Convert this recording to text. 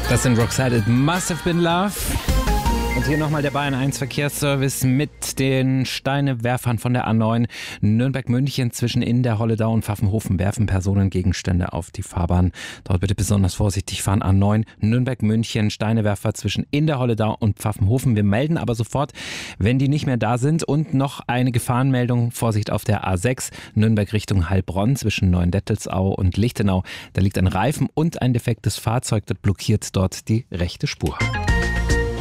Das sind Roxette, It Must Have Been Love. Und hier nochmal der Bayern 1 Verkehrsservice mit den Steinewerfern von der A9 Nürnberg-München zwischen Inderholledau und Pfaffenhofen werfen Personengegenstände auf die Fahrbahn. Dort bitte besonders vorsichtig fahren. A9 Nürnberg-München, Steinewerfer zwischen Inderholledau und Pfaffenhofen. Wir melden aber sofort, wenn die nicht mehr da sind. Und noch eine Gefahrenmeldung. Vorsicht auf der A6 Nürnberg Richtung Heilbronn zwischen Neuendettelsau und Lichtenau. Da liegt ein Reifen und ein defektes Fahrzeug. Das blockiert dort die rechte Spur.